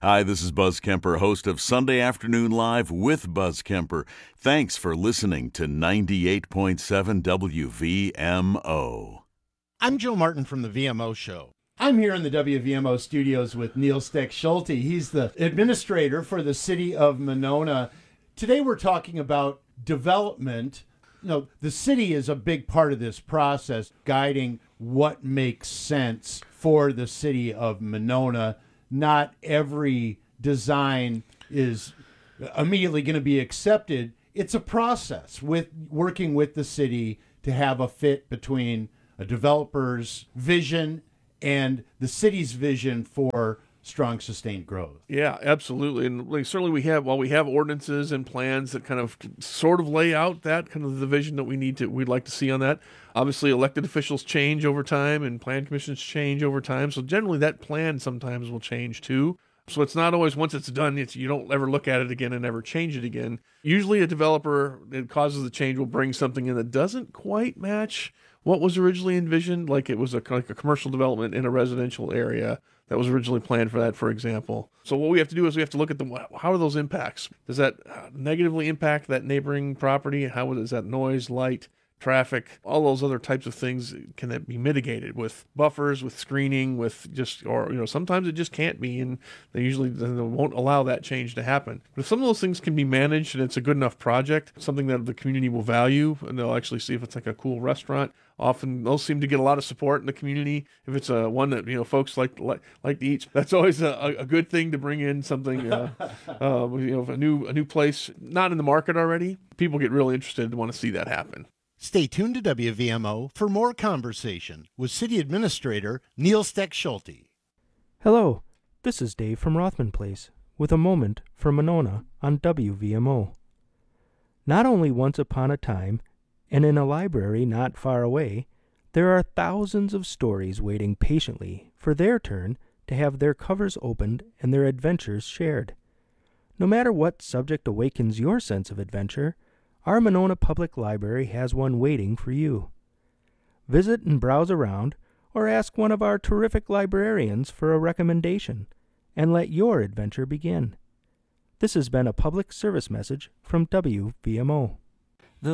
Hi, this is Buzz Kemper, host of Sunday Afternoon Live with Buzz Kemper. Thanks for listening to 98.7 WVMO. I'm Joe Martin from the VMO Show. I'm here in the WVMO studios with Neil Steck-Schulte. He's the administrator for the city of Monona. Today we're talking about development. The city is a big part of this process, guiding what makes sense for the city of Monona. Not every design is immediately going to be accepted. It's a process with working with the city to have a fit between a developer's vision and the city's vision for strong, sustained growth. Yeah, absolutely. And certainly we have ordinances and plans that kind of sort of lay out that kind of the vision that we'd like to see on that. Obviously, elected officials change over time and plan commissions change over time. So generally that plan sometimes will change too. So it's not always once it's done, you don't ever look at it again and ever change it again. Usually a developer that causes the change will bring something in that doesn't quite match what was originally envisioned, like it was like a commercial development in a residential area that was originally planned for that, for example. So what we have to do is we have to look at how are those impacts? Does that negatively impact that neighboring property? How does that noise, light, traffic, all those other types of things, can that be mitigated with buffers, with screening, sometimes it just can't be, and they won't allow that change to happen. But if some of those things can be managed and it's a good enough project, something that the community will value, and they'll actually see if it's like a cool restaurant, often those seem to get a lot of support in the community. If it's one that folks like to eat, that's always a good thing to bring in something. A new place not in the market already. People get really interested and want to see that happen. Stay tuned to WVMO for more conversation with City Administrator Neil Steck-Schulte. Hello, this is Dave from Rothman Place with a moment for Monona on WVMO. Not only once upon a time, and in a library not far away, there are thousands of stories waiting patiently for their turn to have their covers opened and their adventures shared. No matter what subject awakens your sense of adventure, our Monona Public Library has one waiting for you. Visit and browse around, or ask one of our terrific librarians for a recommendation, and let your adventure begin. This has been a public service message from WVMO.